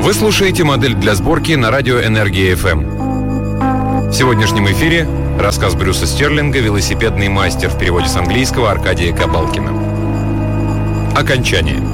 Вы слушаете «Модель для сборки» на радио «Энергия FM». В сегодняшнем эфире рассказ Брюса Стерлинга «Велосипедный мастер» в переводе с английского Аркадия Кабалкина. Окончание.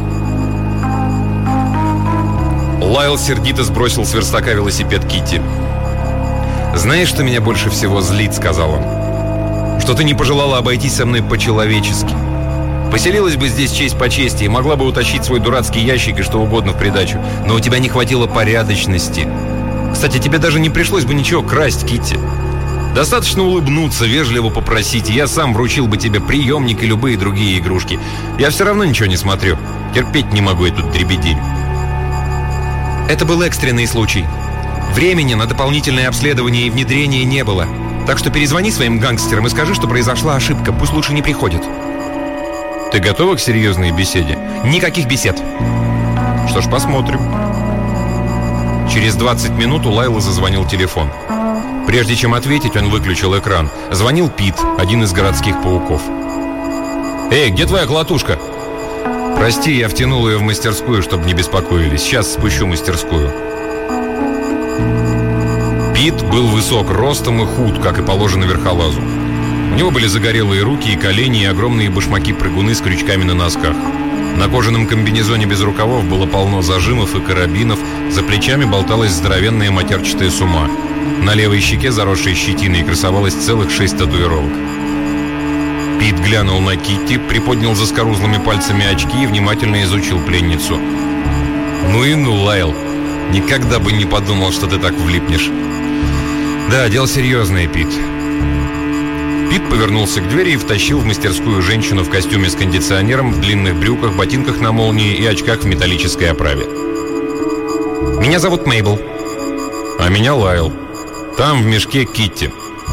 Лайл сердито сбросил с верстака велосипед Китти. «Знаешь, что меня больше всего злит?» — сказал он. «Что ты не пожелала обойтись со мной по-человечески. Поселилась бы здесь честь по чести и могла бы утащить свой дурацкий ящик и что угодно в придачу. Но у тебя не хватило порядочности. Кстати, тебе даже не пришлось бы ничего красть, Китти. Достаточно улыбнуться, вежливо попросить, и я сам вручил бы тебе приемник и любые другие игрушки. Я все равно ничего не смотрю. Терпеть не могу эту дребедень». Это был экстренный случай. Времени на дополнительное обследование и внедрение не было. Так что перезвони своим гангстерам и скажи, что произошла ошибка. Пусть лучше не приходят. Ты готова к серьезной беседе? Никаких бесед. Что ж, посмотрим. Через 20 минут у Лайла зазвонил телефон. Прежде чем ответить, он выключил экран. Звонил Пит, один из городских пауков. «Эй, где твоя колотушка?» «Прости, я втянул ее в мастерскую, чтобы не беспокоились. Сейчас спущу мастерскую». Пит был высок ростом и худ, как и положено верхолазу. У него были загорелые руки и колени, и огромные башмаки-прыгуны с крючками на носках. На кожаном комбинезоне без рукавов было полно зажимов и карабинов, за плечами болталась здоровенная матерчатая сума. На левой щеке, заросшей щетиной, красовалось целых 6 татуировок. Пит глянул на Китти, приподнял заскорузлыми пальцами очки и внимательно изучил пленницу. Ну, Лайл, никогда бы не подумал, что ты так влипнешь. Да, дело серьезное, Пит. Пит повернулся к двери и втащил в мастерскую женщину в костюме с кондиционером, в длинных брюках, ботинках на молнии и очках в металлической оправе. «Меня зовут Мейбл». «А меня Лайл. Там в мешке Китти».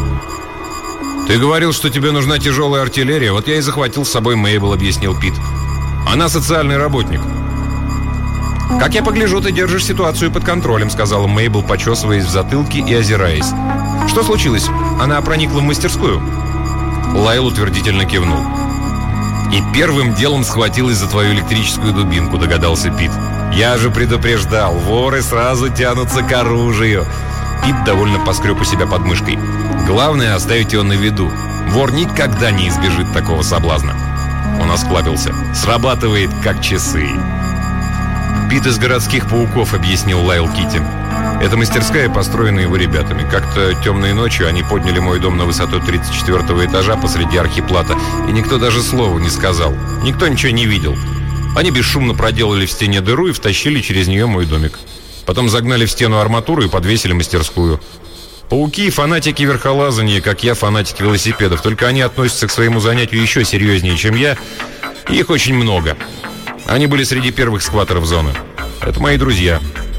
«Ты говорил, что тебе нужна тяжелая артиллерия, вот я и захватил с собой Мейбл», — объяснил Пит. «Она социальный работник». «Как я погляжу, ты держишь ситуацию под контролем», — сказала Мейбл, почесываясь в затылке и озираясь. «Что случилось? Она проникла в мастерскую?» Лайл утвердительно кивнул. «И первым делом схватилась за твою электрическую дубинку», — догадался Пит. «Я же предупреждал, воры сразу тянутся к оружию». Пит довольно поскреб у себя под мышкой. «Главное — оставить его на виду. Вор никогда не избежит такого соблазна». Он осклабился. «Срабатывает, как часы». «Пит из городских пауков», — объяснил Лайл Китти. «Это мастерская, построена его ребятами. Как-то темной ночью они подняли мой дом на высоту 34-го этажа посреди архиплата, и никто даже слова не сказал. Никто ничего не видел. Они бесшумно проделали в стене дыру и втащили через нее мой домик. Потом загнали в стену арматуру и подвесили мастерскую. Пауки — фанатики верхолазания, как я фанатики велосипедов, только они относятся к своему занятию еще серьезнее, чем я, и их очень много. Они были среди первых скваторов зоны. Это мои друзья».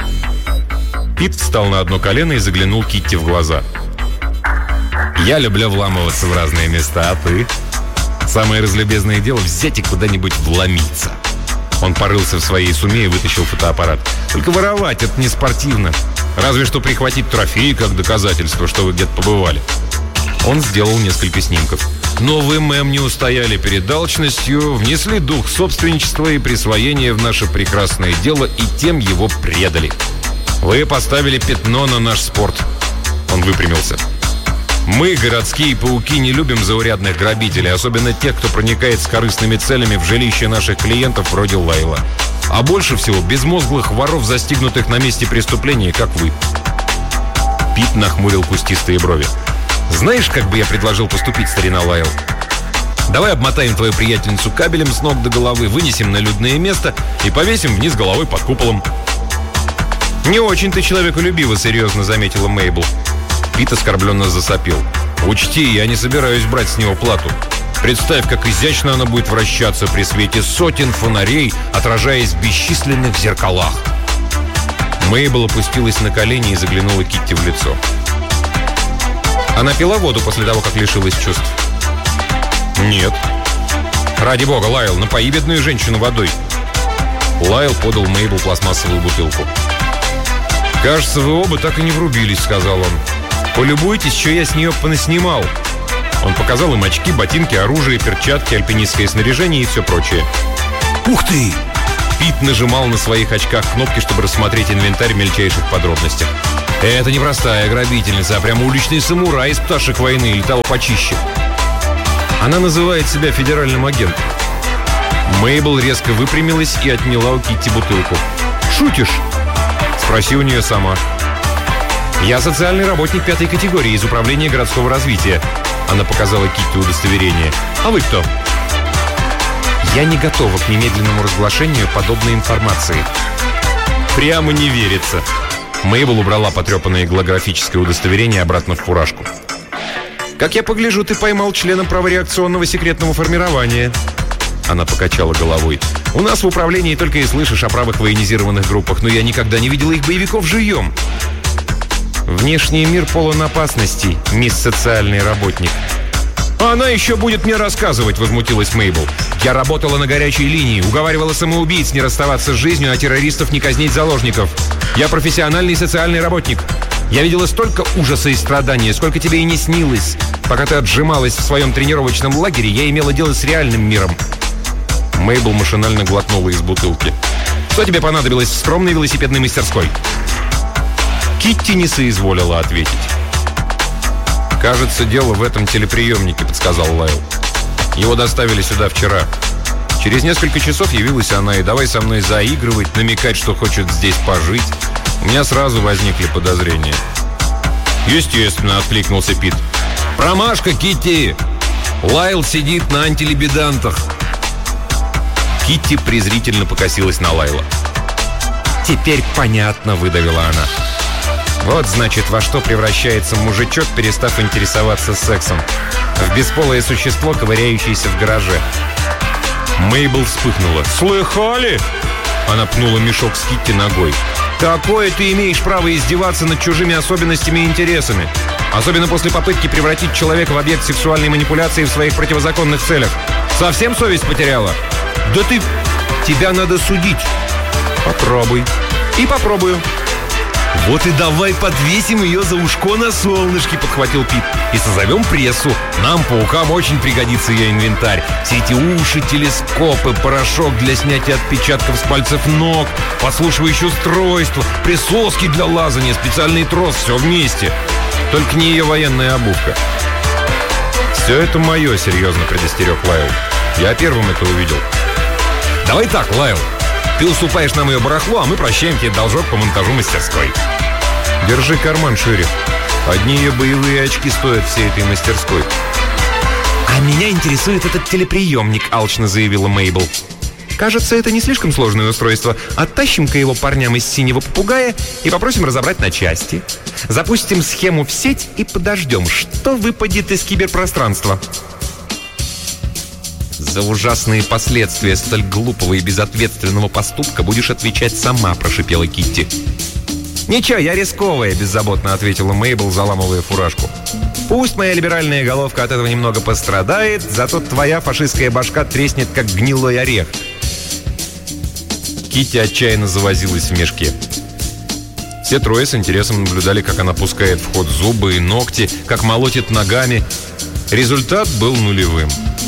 Пит встал на одно колено и заглянул Китти в глаза. «Я люблю вламываться в разные места, а ты?» «Самое разлюбезное дело — взять и куда-нибудь вломиться». Он порылся в своей суме и вытащил фотоаппарат. «Только воровать — это не спортивно. Разве что прихватить трофеи как доказательство, что вы где-то побывали». Он сделал несколько снимков. «Но вы, мэм, не устояли перед алчностью, внесли дух собственничества и присвоения в наше прекрасное дело и тем его предали. Вы поставили пятно на наш спорт». Он выпрямился. «Мы, городские пауки, не любим заурядных грабителей, особенно тех, кто проникает с корыстными целями в жилище наших клиентов вроде Лайла. А больше всего безмозглых воров, застигнутых на месте преступления, как вы». Пит нахмурил кустистые брови. «Знаешь, как бы я предложил поступить, старина Лайл? Давай обмотаем твою приятельницу кабелем с ног до головы, вынесем на людное место и повесим вниз головой под куполом». «Не очень ты человеколюбиво», — серьезно заметила Мейбл. Пит оскорбленно засопил. «Учти, я не собираюсь брать с него плату. Представь, как изящно она будет вращаться при свете сотен фонарей, отражаясь в бесчисленных зеркалах». Мейбл опустилась на колени и заглянула Китти в лицо. «Она пила воду после того, как лишилась чувств?» «Нет». «Ради бога, Лайл, напои бедную женщину водой». Лайл подал Мейбл пластмассовую бутылку. «Кажется, вы оба так и не врубились», — сказал он. «Полюбуйтесь, что я с нее понаснимал». Он показал им очки, ботинки, оружие, перчатки, альпинистское снаряжение и все прочее. «Ух ты!» Пит нажимал на своих очках кнопки, чтобы рассмотреть инвентарь в мельчайших подробностях. Это не простая грабительница, а прямо уличный самурай из пташек войны или того почище. Она называет себя федеральным агентом. Мейбл резко выпрямилась и отняла у Китти бутылку. «Шутишь?» «Спроси у нее сама». «Я социальный работник 5-й категории из Управления городского развития». Она показала Китти удостоверение. «А вы кто?» «Я не готова к немедленному разглашению подобной информации». «Прямо не верится». Мейбл убрала потрепанное голографическое удостоверение обратно в фуражку. «Как я погляжу, ты поймал члена правореакционного секретного формирования». Она покачала головой. «У нас в управлении только и слышишь о правых военизированных группах, но я никогда не видела их боевиков живьем». «Внешний мир полон опасностей, мисс социальный работник». «А она еще будет мне рассказывать», — возмутилась Мейбл. «Я работала на горячей линии, уговаривала самоубийц не расставаться с жизнью, а террористов не казнить заложников. Я профессиональный социальный работник. Я видела столько ужаса и страдания, сколько тебе и не снилось. Пока ты отжималась в своем тренировочном лагере, я имела дело с реальным миром». Мейбл машинально глотнула из бутылки. «Что тебе понадобилось в скромной велосипедной мастерской?» Китти не соизволила ответить. «Кажется, дело в этом телеприемнике», — подсказал Лайл. «Его доставили сюда вчера. Через несколько часов явилась она и давай со мной заигрывать, намекать, что хочет здесь пожить. У меня сразу возникли подозрения». «Естественно», — откликнулся Пит. «Промашка, Китти! Лайл сидит на антилибидантах». Китти презрительно покосилась на Лайла. «Теперь понятно», — выдавила она. «Вот, значит, во что превращается мужичок, перестав интересоваться сексом. В бесполое существо, ковыряющееся в гараже». Мейбл вспыхнула. «Слыхали?» Она пнула мешок с Китти ногой. «Какое ты имеешь право издеваться над чужими особенностями и интересами? Особенно после попытки превратить человека в объект сексуальной манипуляции в своих противозаконных целях. Совсем совесть потеряла? Да ты... Тебя надо судить». «Попробуй». «И попробую». «Вот и давай подвесим ее за ушко на солнышке», — подхватил Пит. «И созовем прессу. Нам, паукам, очень пригодится ее инвентарь. Все эти уши, телескопы, порошок для снятия отпечатков с пальцев ног, подслушивающее устройство, присоски для лазания, специальный трос, все вместе. Только не ее военная обувка». «Все это мое», — серьезно предостерег Лайл. «Я первым это увидел». «Давай так, Лайл. Ты уступаешь нам ее барахло, а мы прощаем тебе должок по монтажу мастерской». «Держи карман шире. Одни ее боевые очки стоят всей этой мастерской». «А меня интересует этот телеприемник», — алчно заявила Мейбл. «Кажется, это не слишком сложное устройство. Оттащим-ка его парням из синего попугая и попросим разобрать на части. Запустим схему в сеть и подождем, что выпадет из киберпространства». «За ужасные последствия столь глупого и безответственного поступка будешь отвечать сама», — прошипела Китти. «Ничего, я рисковая», — беззаботно ответила Мейбл, заламывая фуражку. «Пусть моя либеральная головка от этого немного пострадает, зато твоя фашистская башка треснет, как гнилой орех». Китти отчаянно завозилась в мешке. Все трое с интересом наблюдали, как она пускает в ход зубы и ногти, как молотит ногами. Результат был нулевым.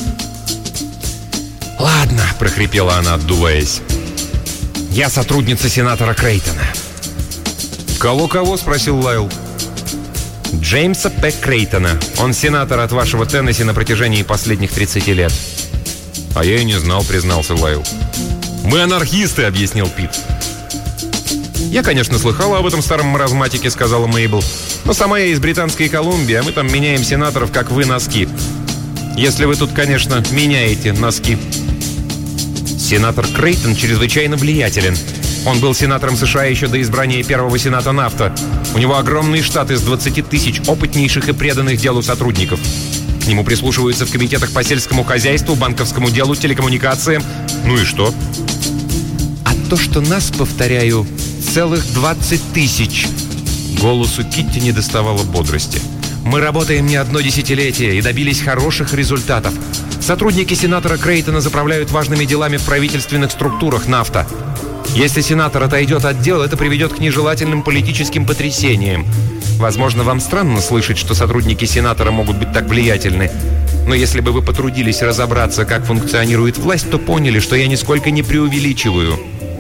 «Ладно», — прохрипела она, отдуваясь. «Я сотрудница сенатора Крейтона». «Кого-кого?» — спросил Лайл. «Джеймса П. Крейтона. Он сенатор от вашего Теннесси на протяжении последних 30 лет». «А я и не знал», — признался Лайл. «Мы анархисты», — объяснил Пит. «Я, конечно, слыхала об этом старом маразматике», — сказала Мейбл. «Но сама я из Британской Колумбии, а мы там меняем сенаторов, как вы, носки. Если вы тут, конечно, меняете носки». Сенатор Крейтон чрезвычайно влиятелен. Он был сенатором США еще до избрания первого сената НАФТА. У него огромный штат из 20 тысяч опытнейших и преданных делу сотрудников. К нему прислушиваются в комитетах по сельскому хозяйству, банковскому делу, телекоммуникациям. Ну и что? А то, что нас, повторяю, целых 20 тысяч. Голосу Китти не доставало бодрости. Мы работаем не одно десятилетие и добились хороших результатов. Сотрудники сенатора Крейтона заправляют важными делами в правительственных структурах НАФТА. Если сенатор отойдет от дел, это приведет к нежелательным политическим потрясениям. Возможно, вам странно слышать, что сотрудники сенатора могут быть так влиятельны. Но если бы вы потрудились разобраться, как функционирует власть, то поняли, что я нисколько не преувеличиваю.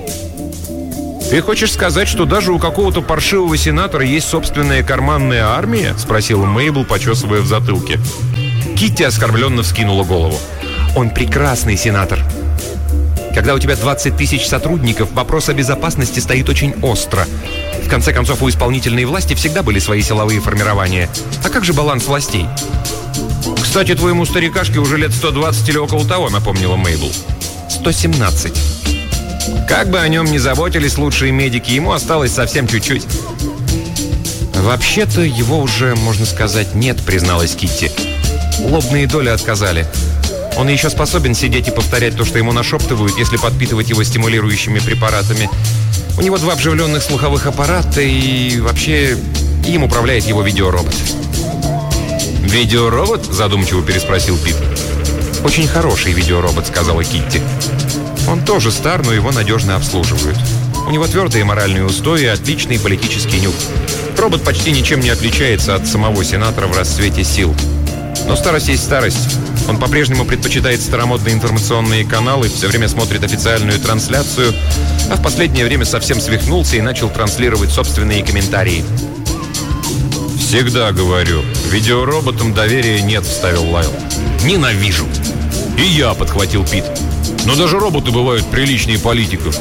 «Ты хочешь сказать, что даже у какого-то паршивого сенатора есть собственная карманная армия?» — спросила Мейбл, почесывая в затылке. Китти оскорбленно вскинула голову. «Он прекрасный сенатор. Когда у тебя 20 тысяч сотрудников, вопрос о безопасности стоит очень остро. В конце концов, у исполнительной власти всегда были свои силовые формирования. А как же баланс властей?» «Кстати, твоему старикашке уже лет 120 или около того», — напомнила Мейбл. 117. Как бы о нем ни заботились лучшие медики, ему осталось совсем чуть-чуть. «Вообще-то его уже, можно сказать, нет», — призналась Китти. «Лобные доли отказали. Он еще способен сидеть и повторять то, что ему нашептывают, если подпитывать его стимулирующими препаратами. У него 2 вживленных слуховых аппарата, и вообще им управляет его видеоробот». «Видеоробот?» – задумчиво переспросил Пит. «Очень хороший видеоробот», – сказала Китти. «Он тоже стар, но его надежно обслуживают. У него твердые моральные устои и отличный политический нюх. Робот почти ничем не отличается от самого сенатора в расцвете сил. Но старость есть старость. Он по-прежнему предпочитает старомодные информационные каналы, все время смотрит официальную трансляцию, а в последнее время совсем свихнулся и начал транслировать собственные комментарии». «Всегда говорю, видеороботам доверия нет», — вставил Лайл. «Ненавижу». «И я», — подхватил Пит. «Но даже роботы бывают приличнее политиков».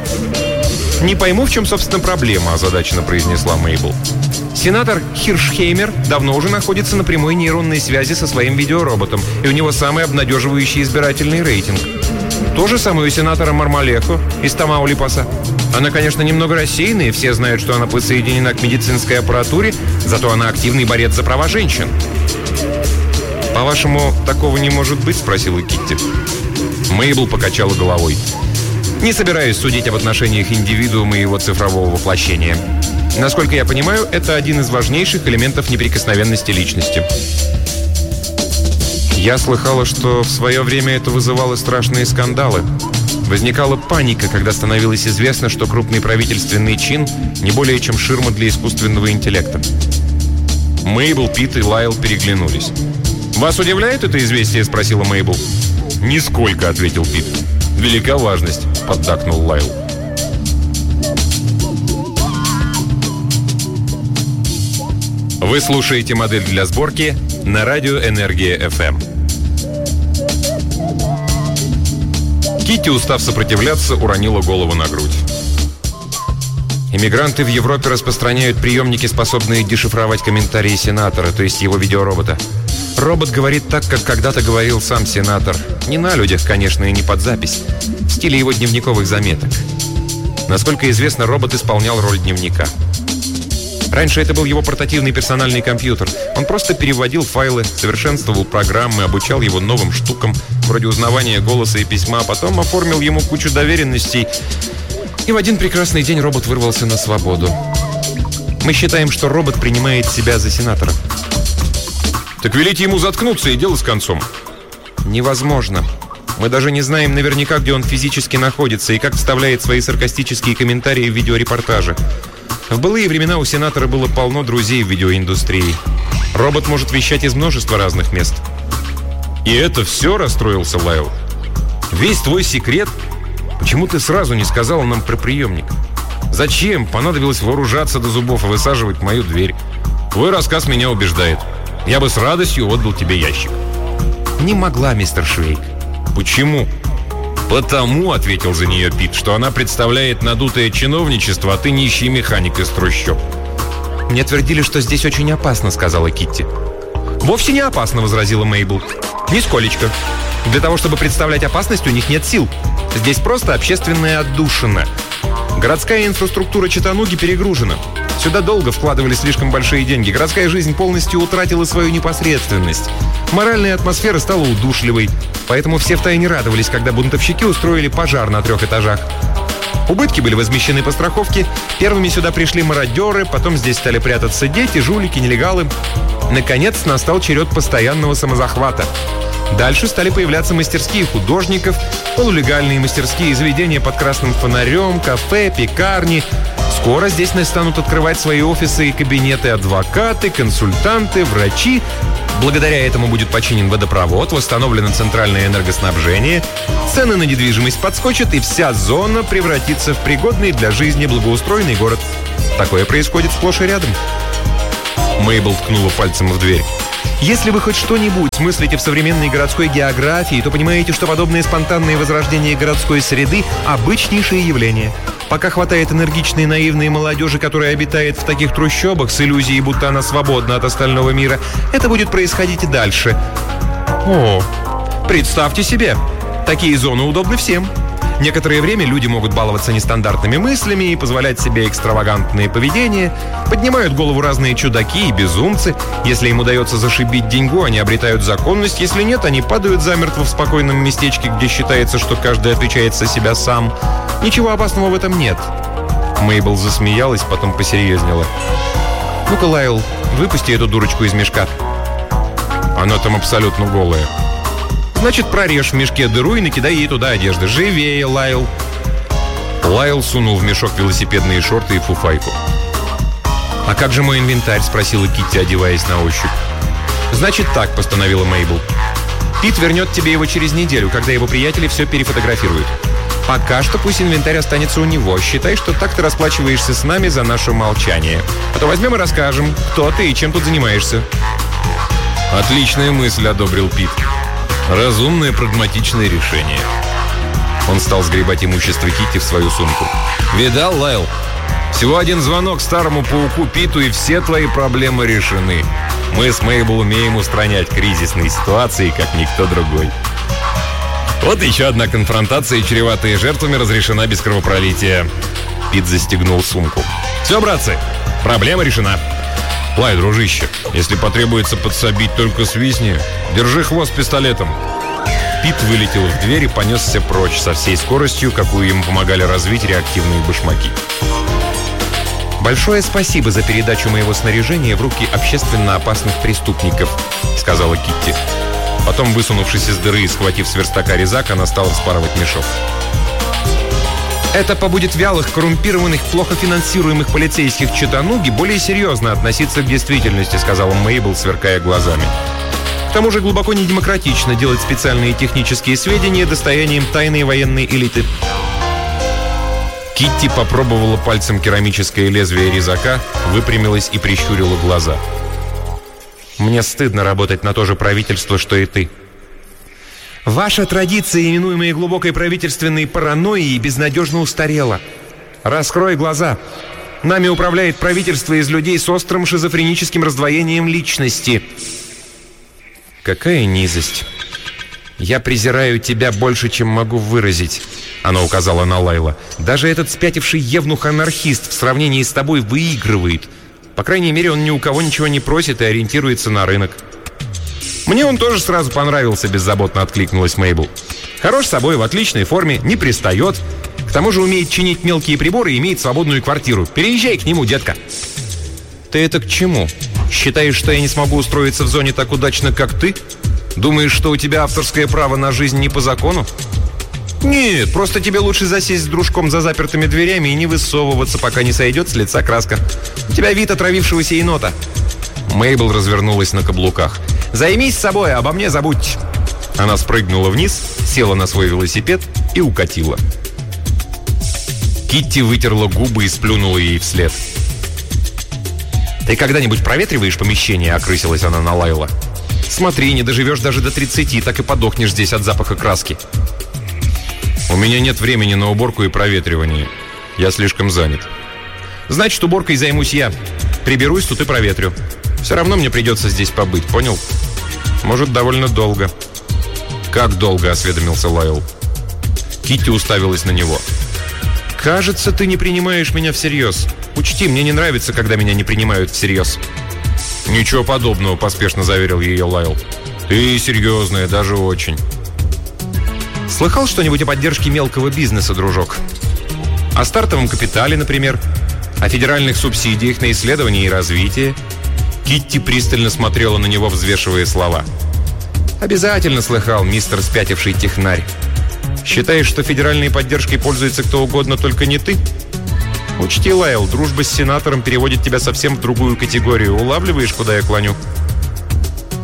«Не пойму, в чем, собственно, проблема», — озадаченно произнесла Мейбл. «Сенатор Хиршхеймер давно уже находится на прямой нейронной связи со своим видеороботом, и у него самый обнадеживающий избирательный рейтинг. То же самое у сенатора Мармалеко из Тамаулипаса. Она, конечно, немного рассеянная, все знают, что она подсоединена к медицинской аппаратуре, зато она активный борец за права женщин». «По-вашему, такого не может быть?» — спросила Китти. Мейбл покачала головой. «Не собираюсь судить об отношениях индивидуума и его цифрового воплощения. Насколько я понимаю, это один из важнейших элементов неприкосновенности личности». «Я слыхала, что в свое время это вызывало страшные скандалы. Возникала паника, когда становилось известно, что крупный правительственный чин не более чем ширма для искусственного интеллекта». Мейбл, Пит и Лайл переглянулись. «Вас удивляет это известие?» — спросила Мейбл. «Нисколько», — ответил Пит. «Велика важность», — поддакнул Лайл. Вы слушаете «Модель для сборки» на радио «Энергия ФМ». Китти, устав сопротивляться, уронила голову на грудь. «Иммигранты в Европе распространяют приемники, способные дешифровать комментарии сенатора, то есть его видеоробота. Робот говорит так, как когда-то говорил сам сенатор. Не на людях, конечно, и не под запись. В стиле его дневниковых заметок. Насколько известно, робот исполнял роль дневника. Раньше это был его портативный персональный компьютер. Он просто переводил файлы, совершенствовал программы, обучал его новым штукам, вроде узнавания голоса и письма, а потом оформил ему кучу доверенностей. И в один прекрасный день робот вырвался на свободу. Мы считаем, что робот принимает себя за сенатора». «Так велите ему заткнуться, и дело с концом». «Невозможно. Мы даже не знаем наверняка, где он физически находится и как вставляет свои саркастические комментарии в видеорепортажи. В былые времена у сенатора было полно друзей в видеоиндустрии. Робот может вещать из множества разных мест». «И это все?» — расстроился Лайл. «Весь твой секрет? Почему ты сразу не сказал нам про приемник? Зачем понадобилось вооружаться до зубов и высаживать мою дверь? Твой рассказ меня убеждает. Я бы с радостью отдал тебе ящик». «Не могла, мистер Швейк». «Почему?» «Потому», — ответил за нее Пит, «что она представляет надутое чиновничество, а ты нищий механик из трущоб». «Мне твердили, что здесь очень опасно», — сказала Китти. «Вовсе не опасно», — возразила Мейбл. «Нисколечко. Для того, чтобы представлять опасность, у них нет сил. Здесь просто общественная отдушина. Городская инфраструктура Чаттануги перегружена. Сюда долго вкладывали слишком большие деньги. Городская жизнь полностью утратила свою непосредственность. Моральная атмосфера стала удушливой. Поэтому все втайне радовались, когда бунтовщики устроили пожар на 3 этажах. Убытки были возмещены по страховке. Первыми сюда пришли мародеры. Потом здесь стали прятаться дети, жулики, нелегалы. Наконец настал черед постоянного самозахвата. Дальше стали появляться мастерские художников, полулегальные мастерские заведения под красным фонарем, кафе, пекарни. Скоро здесь станут открывать свои офисы и кабинеты адвокаты, консультанты, врачи. Благодаря этому будет починен водопровод, восстановлено центральное энергоснабжение, цены на недвижимость подскочат, и вся зона превратится в пригодный для жизни благоустроенный город. Такое происходит сплошь и рядом. Мейбл ткнула пальцем в дверь. Если вы хоть что-нибудь смыслите в современной городской географии, то понимаете, что подобные спонтанные возрождения городской среды – обычнейшее явление. Пока хватает энергичной наивной молодежи, которая обитает в таких трущобах с иллюзией, будто она свободна от остального мира, это будет происходить и дальше. О, представьте себе, такие зоны удобны всем. Некоторое время люди могут баловаться нестандартными мыслями и позволять себе экстравагантные поведения. Поднимают голову разные чудаки и безумцы. Если им удается зашибить деньгу, они обретают законность. Если нет, они падают замертво в спокойном местечке, где считается, что каждый отвечает за себя сам. Ничего опасного в этом нет. Мейбл засмеялась, потом посерьезнела. Ну-ка, Лайл, выпусти эту дурочку из мешка. Она там абсолютно голая. Значит, прорежь в мешке дыру и накидай ей туда одежды. Живее, Лайл. Лайл сунул в мешок велосипедные шорты и фуфайку. «А как же мой инвентарь?» – спросила Китти, одеваясь на ощупь. «Значит так», – постановила Мейбл. «Пит вернет тебе его через неделю, когда его приятели все перефотографируют. Пока что пусть инвентарь останется у него. Считай, что так ты расплачиваешься с нами за наше молчание. А то возьмем и расскажем, кто ты и чем тут занимаешься». «Отличная мысль», – одобрил Пит. «Разумное, прагматичное решение». Он стал сгребать имущество Китти в свою сумку. «Видал, Лайл? Всего один звонок старому пауку Питу, и все твои проблемы решены. Мы с Мейбл умеем устранять кризисные ситуации, как никто другой». Вот еще одна конфронтация, чреватая жертвами, разрешена без кровопролития. Пит застегнул сумку. «Все, братцы, проблема решена. Лай, дружище, если потребуется подсобить, только свистни. Держи хвост пистолетом». Пит вылетел в дверь и понесся прочь со всей скоростью, какую ему помогали развить реактивные башмаки. «Большое спасибо за передачу моего снаряжения в руки общественно опасных преступников», — сказала Китти. Потом, высунувшись из дыры и схватив с верстака резак, она стала вспарывать мешок. «Это побудит вялых, коррумпированных, плохо финансируемых полицейских читануги более серьезно относиться к действительности», — сказала Мейбл, сверкая глазами. «К тому же глубоко недемократично делать специальные технические сведения достоянием тайной военной элиты». Китти попробовала пальцем керамическое лезвие резака, выпрямилась и прищурила глаза. «Мне стыдно работать на то же правительство, что и ты. Ваша традиция, именуемая глубокой правительственной паранойей, безнадежно устарела. Раскрой глаза. Нами управляет правительство из людей с острым шизофреническим раздвоением личности». «Какая низость. Я презираю тебя больше, чем могу выразить», — она указала на Лайла. «Даже этот спятивший евнух-анархист в сравнении с тобой выигрывает. По крайней мере, он ни у кого ничего не просит и ориентируется на рынок». «Мне он тоже сразу понравился», — беззаботно откликнулась Мейбл. «Хорош собой, в отличной форме, не пристает. К тому же умеет чинить мелкие приборы и имеет свободную квартиру. Переезжай к нему, детка». «Ты это к чему? Считаешь, что я не смогу устроиться в зоне так удачно, как ты? Думаешь, что у тебя авторское право на жизнь не по закону?» «Нет, просто тебе лучше засесть с дружком за запертыми дверями и не высовываться, пока не сойдет с лица краска. У тебя вид отравившегося енота». Мейбл развернулась на каблуках. «Займись собой, обо мне забудь». Она спрыгнула вниз, села на свой велосипед и укатила. Китти вытерла губы и сплюнула ей вслед. «Ты когда-нибудь проветриваешь помещение?» — окрысилась она на Лайла. «Смотри, не доживешь даже до 30, так и подохнешь здесь от запаха краски». «У меня нет времени на уборку и проветривание. Я слишком занят». «Значит, уборкой займусь я. Приберусь тут и проветрю. Все равно мне придется здесь побыть, понял? Может, довольно долго». «Как долго?» — осведомился Лайл. Китти уставилась на него. «Кажется, ты не принимаешь меня всерьез. Учти, мне не нравится, когда меня не принимают всерьез». «Ничего подобного», — поспешно заверил ее Лайл. «Ты серьезная, даже очень». «Слыхал что-нибудь о поддержке мелкого бизнеса, дружок? О стартовом капитале, например? О федеральных субсидиях на исследование и развитие?» Китти пристально смотрела на него, взвешивая слова. «Обязательно слыхал, мистер спятивший технарь. Считаешь, что федеральной поддержкой пользуется кто угодно, только не ты? Учти, Лайл, дружба с сенатором переводит тебя совсем в другую категорию. Улавливаешь, куда я клоню?»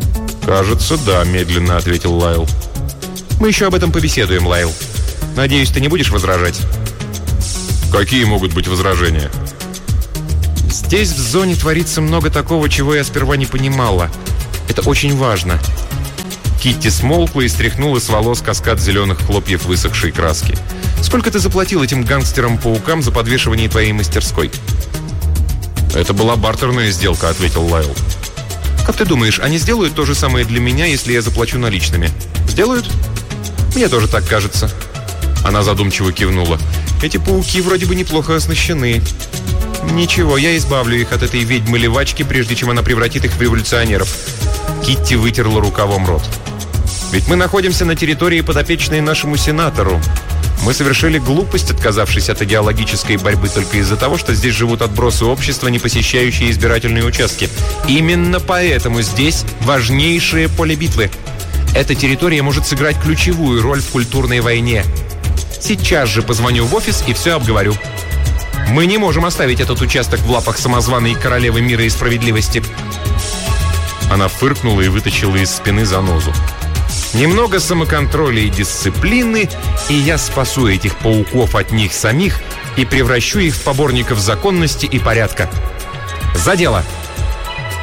«Кажется, да», — медленно ответил Лайл. «Мы еще об этом побеседуем, Лайл. Надеюсь, ты не будешь возражать?» «Какие могут быть возражения?» «Здесь в зоне творится много такого, чего я сперва не понимала. Это очень важно». Китти смолкла и стряхнула с волос каскад зеленых хлопьев высохшей краски. «Сколько ты заплатил этим гангстерам-паукам за подвешивание твоей мастерской?» «Это была бартерная сделка», — ответил Лайл. «Как ты думаешь, они сделают то же самое для меня, если я заплачу наличными? Сделают?» «Мне тоже так кажется». Она задумчиво кивнула. «Эти пауки вроде бы неплохо оснащены. Ничего, я избавлю их от этой ведьмы-левачки, прежде чем она превратит их в революционеров». Китти вытерла рукавом рот. «Ведь мы находимся на территории, подопечной нашему сенатору. Мы совершили глупость, отказавшись от идеологической борьбы только из-за того, что здесь живут отбросы общества, не посещающие избирательные участки. Именно поэтому здесь важнейшее поле битвы. Эта территория может сыграть ключевую роль в культурной войне. Сейчас же позвоню в офис и все обговорю. Мы не можем оставить этот участок в лапах самозваной королевы мира и справедливости». Она фыркнула и вытащила из спины занозу. «Немного самоконтроля и дисциплины, и я спасу этих пауков от них самих и превращу их в поборников законности и порядка. За дело!»